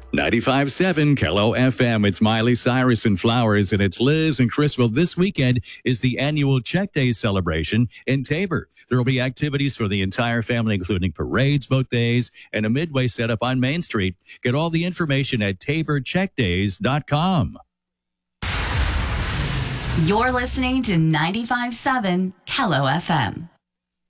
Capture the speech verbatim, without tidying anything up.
ninety-five point seven Kello F M. It's Miley Cyrus and Flowers, and it's Liz and Chris. Well, this weekend is the annual Check Day celebration in Tabor. There will be activities for the entire family, including parades both days and a midway setup on Main Street. Get all the information at tabor check days dot com. You're listening to ninety-five point seven Kello F M.